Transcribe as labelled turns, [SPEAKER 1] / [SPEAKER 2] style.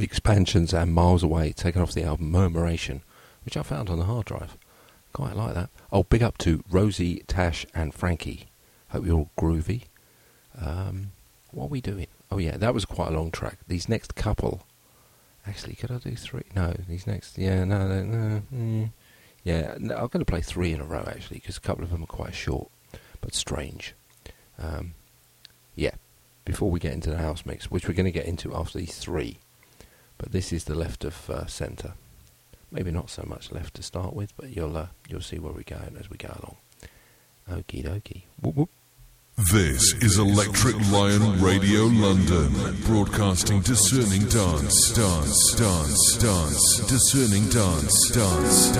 [SPEAKER 1] expansions and Miles Away, taken off the album Murmuration, which I found on the hard drive. Quite like that. Oh, big up to Rosie, Tash and Frankie. Hope you're all groovy. What are we doing? Oh yeah, that was quite a long track. These next couple... Actually, could I do 3? No, these next... Yeah, no. Yeah, no, I'm going to play 3 in a row, actually, because a couple of them are quite short, but strange. Yeah, before we get into the house mix, which we're going to get into after these 3. But this is the left of centre. Maybe not so much left to start with, but you'll see where we're going as we go along. Okie dokie. Whoop whoop.
[SPEAKER 2] This is Electric Lion Radio London, broadcasting discerning dance, discerning dance.